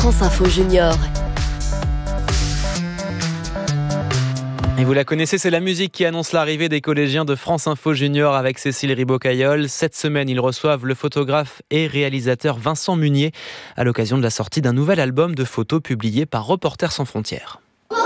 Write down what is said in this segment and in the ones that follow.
France Info Junior. Et vous la connaissez, c'est la musique qui annonce l'arrivée des collégiens de France Info Junior avec Cécile Ribot-Caillol. Cette semaine, ils reçoivent le photographe et réalisateur Vincent Munier à l'occasion de la sortie d'un nouvel album de photos publié par Reporters sans frontières.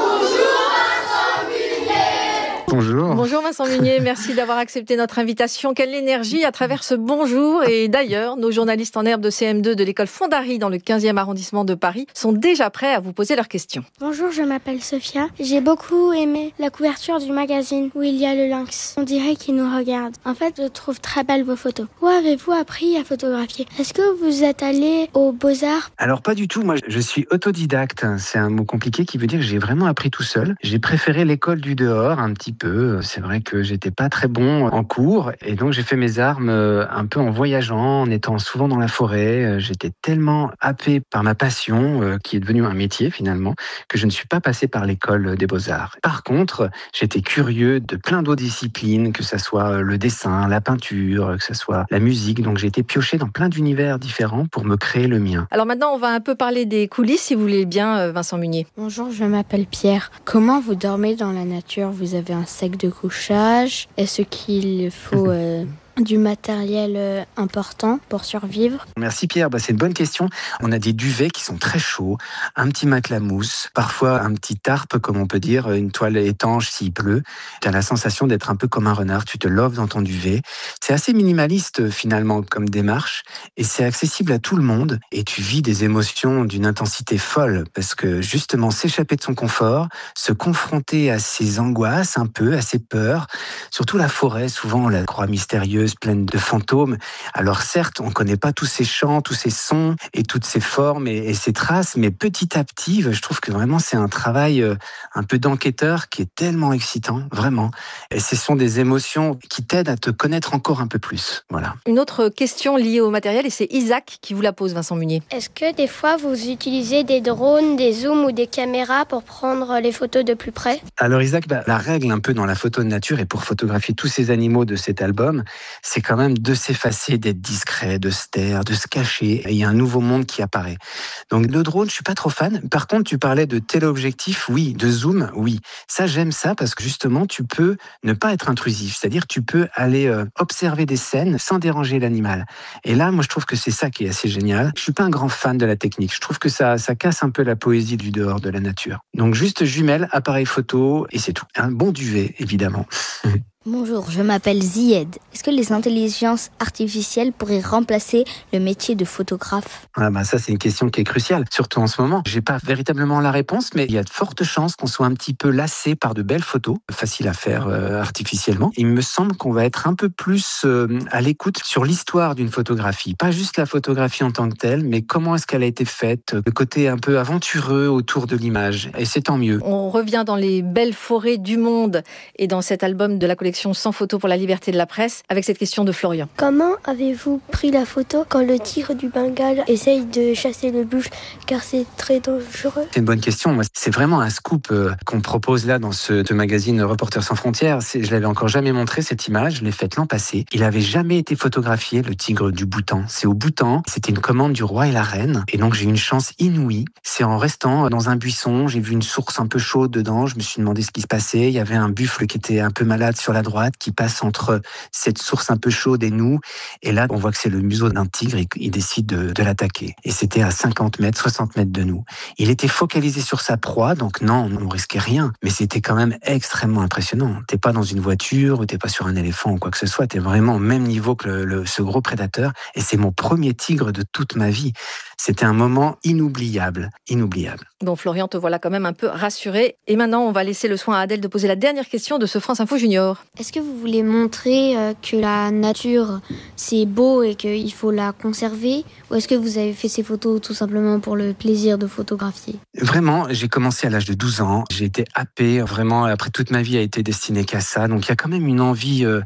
Bonjour. Bonjour Vincent Munier, merci d'avoir accepté notre invitation. Quelle énergie à travers ce bonjour. Et d'ailleurs, nos journalistes en herbe de CM2 de l'école Fondary dans le 15e arrondissement de Paris sont déjà prêts à vous poser leurs questions. Bonjour, je m'appelle Sophia. J'ai beaucoup aimé la couverture du magazine où il y a le lynx. On dirait qu'il nous regarde. En fait, je trouve très belles vos photos. Où avez-vous appris à photographier? Est-ce que vous êtes allé aux Beaux-Arts? Alors pas du tout, moi je suis autodidacte. C'est un mot compliqué qui veut dire que j'ai vraiment appris tout seul. J'ai préféré l'école du dehors un petit peu. C'est vrai que j'étais pas très bon en cours et donc j'ai fait mes armes un peu en voyageant, en étant souvent dans la forêt. J'étais tellement happé par ma passion, qui est devenue un métier finalement, que je ne suis pas passé par l'école des Beaux-Arts. Par contre, j'étais curieux de plein d'autres disciplines, que ça soit le dessin, la peinture, que ça soit la musique. Donc j'ai été pioché dans plein d'univers différents pour me créer le mien. Alors maintenant, on va un peu parler des coulisses, si vous voulez bien, Vincent Munier. Bonjour, je m'appelle Pierre. Comment vous dormez dans la nature? Vous avez un sac de couchage? Est-ce qu'il faut du matériel important pour survivre? Merci Pierre, c'est une bonne question. On a des duvets qui sont très chauds, un petit matelas mousse, parfois un petit tarpe, comme on peut dire, une toile étanche s'il pleut. Tu as la sensation d'être un peu comme un renard, tu te loves dans ton duvet. C'est assez minimaliste finalement comme démarche et c'est accessible à tout le monde et tu vis des émotions d'une intensité folle parce que justement s'échapper de son confort, se confronter à ses angoisses un peu, à ses peurs, surtout la forêt, souvent la croix mystérieuse pleine de fantômes. Alors certes, on ne connaît pas tous ces chants, tous ces sons et toutes ces formes et ces traces, mais petit à petit, je trouve que vraiment c'est un travail un peu d'enquêteur qui est tellement excitant, vraiment. Et ce sont des émotions qui t'aident à te connaître encore un peu plus. Voilà. Une autre question liée au matériel, et c'est Isaac qui vous la pose, Vincent Munier. Est-ce que des fois vous utilisez des drones, des zooms ou des caméras pour prendre les photos de plus près? Alors Isaac, la règle un peu dans la photo de nature et pour photographier tous ces animaux de cet album, c'est quand même de s'effacer, d'être discret, de se taire, de se cacher. Et il y a un nouveau monde qui apparaît. Donc le drone, je suis pas trop fan. Par contre, tu parlais de téléobjectif, oui, de zoom, oui. Ça, j'aime ça parce que justement, tu peux ne pas être intrusif. C'est-à-dire, tu peux aller observer des scènes sans déranger l'animal. Et là, moi, je trouve que c'est ça qui est assez génial. Je suis pas un grand fan de la technique. Je trouve que ça casse un peu la poésie du dehors, de la nature. Donc juste jumelle, appareil photo et c'est tout. Un bon duvet, évidemment. Bonjour, je m'appelle Zied. Est-ce que les intelligences artificielles pourraient remplacer le métier de photographe? Ça, c'est une question qui est cruciale, surtout en ce moment. J'ai pas véritablement la réponse, mais il y a de fortes chances qu'on soit un petit peu lassé par de belles photos, faciles à faire artificiellement. Il me semble qu'on va être un peu plus à l'écoute sur l'histoire d'une photographie. Pas juste la photographie en tant que telle, mais comment est-ce qu'elle a été faite, le côté un peu aventureux autour de l'image. Et c'est tant mieux. On revient dans les belles forêts du monde et dans cet album de la collection Sans photo pour la liberté de la presse avec cette question de Florian. Comment avez-vous pris la photo quand le tigre du Bengale essaye de chasser le buffle car c'est très dangereux? C'est une bonne question. Moi, c'est vraiment un scoop qu'on propose là dans ce magazine Reporters sans frontières. Je l'avais encore jamais montré cette image, je l'ai faite l'an passé. Il avait jamais été photographié, le tigre du Bhoutan. C'est au Bhoutan, c'était une commande du roi et la reine et donc j'ai eu une chance inouïe. C'est en restant dans un buisson, j'ai vu une source un peu chaude dedans, je me suis demandé ce qui se passait. Il y avait un buffle qui était un peu malade sur la droite qui passe entre cette source un peu chaude et nous. Et là, on voit que c'est le museau d'un tigre et il décide de l'attaquer. Et c'était à 50 mètres, 60 mètres de nous. Il était focalisé sur sa proie, donc non, on risquait rien. Mais c'était quand même extrêmement impressionnant. T'es pas dans une voiture ou t'es pas sur un éléphant ou quoi que ce soit. T'es vraiment au même niveau que ce gros prédateur. Et c'est mon premier tigre de toute ma vie. C'était un moment inoubliable, inoubliable. Bon, Florian, te voilà quand même un peu rassuré. Et maintenant, on va laisser le soin à Adèle de poser la dernière question de ce France Info Junior. Est-ce que vous voulez montrer que la nature, c'est beau et qu'il faut la conserver? Ou est-ce que vous avez fait ces photos tout simplement pour le plaisir de photographier? Vraiment, j'ai commencé à l'âge de 12 ans. J'ai été happé. Vraiment, après toute ma vie a été destinée qu'à ça. Donc, il y a quand même une envie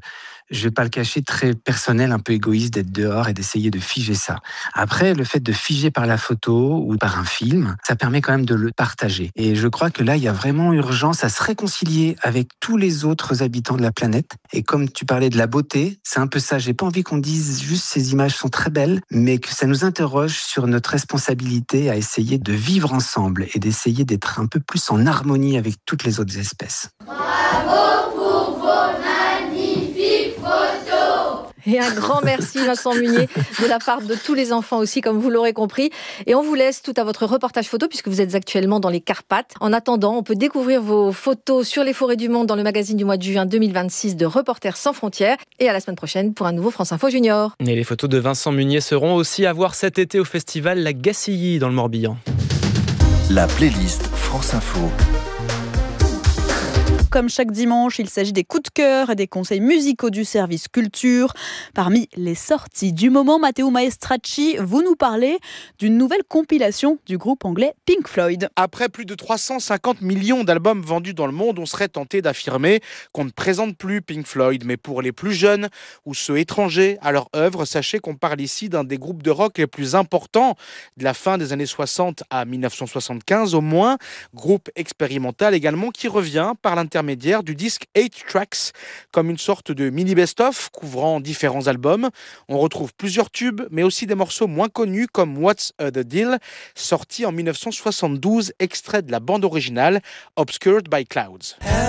je vais pas le cacher, très personnel, un peu égoïste d'être dehors et d'essayer de figer ça. Après, le fait de figer par la photo ou par un film, ça permet quand même de le partager. Et je crois que là, il y a vraiment urgence à se réconcilier avec tous les autres habitants de la planète. Et comme tu parlais de la beauté, c'est un peu ça. J'ai pas envie qu'on dise juste ces images sont très belles, mais que ça nous interroge sur notre responsabilité à essayer de vivre ensemble et d'essayer d'être un peu plus en harmonie avec toutes les autres espèces. Bravo pour vos magnifiques photos! Et un grand merci Vincent Munier de la part de tous les enfants aussi, comme vous l'aurez compris. Et on vous laisse tout à votre reportage photo puisque vous êtes actuellement dans les Carpates. En attendant, on peut découvrir vos photos sur les forêts du monde dans le magazine du mois de juin 2026 de Reporters sans frontières. Et à la semaine prochaine pour un nouveau France Info Junior. Et les photos de Vincent Munier seront aussi à voir cet été au festival La Gacilly dans le Morbihan. La playlist France Info. Comme chaque dimanche, il s'agit des coups de cœur et des conseils musicaux du service culture. Parmi les sorties du moment, Matteo Maestracci, vous nous parlez d'une nouvelle compilation du groupe anglais Pink Floyd. Après plus de 350 millions d'albums vendus dans le monde, on serait tenté d'affirmer qu'on ne présente plus Pink Floyd. Mais pour les plus jeunes ou ceux étrangers à leur œuvre, sachez qu'on parle ici d'un des groupes de rock les plus importants de la fin des années 60 à 1975 au moins. Groupe expérimental également qui revient par l'intermédiaire du disque 8 Tracks comme une sorte de mini best-of couvrant différents albums. On retrouve plusieurs tubes mais aussi des morceaux moins connus comme What's the Deal, sorti en 1972, extrait de la bande originale Obscured by Clouds.